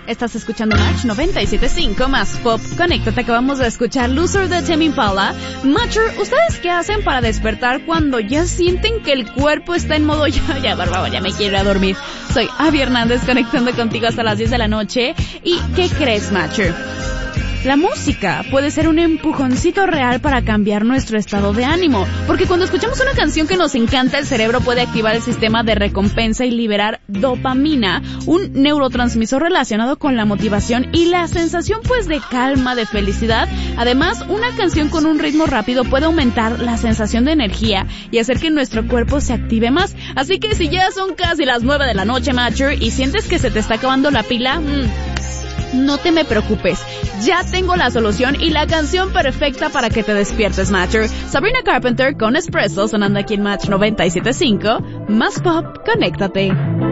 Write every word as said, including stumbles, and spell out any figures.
Estás escuchando Match noventa y siete punto cinco más Pop. Conéctate, acabamos de escuchar Loser de Tame Impala. Matcher, ¿ustedes qué hacen para despertar cuando ya sienten que el cuerpo está en modo ya, ya, bárbaro, ya me quiero ir a dormir? Soy Abby Hernández, conectando contigo hasta las diez de la noche. ¿Y qué crees, Matcher? La música puede ser un empujoncito real para cambiar nuestro estado de ánimo, porque cuando escuchamos una canción que nos encanta, el cerebro puede activar el sistema de recompensa y liberar dopamina, un neurotransmisor relacionado con la motivación y la sensación pues de calma, de felicidad. Además, una canción con un ritmo rápido puede aumentar la sensación de energía y hacer que nuestro cuerpo se active más. Así que si ya son casi las nueve de la noche, Matcher, y sientes que se te está acabando la pila, mmm, no te me preocupes, ya tengo la solución y la canción perfecta para que te despiertes, Matcher. Sabrina Carpenter con Espresso sonando aquí en Match noventa y siete punto cinco, más Pop, conéctate.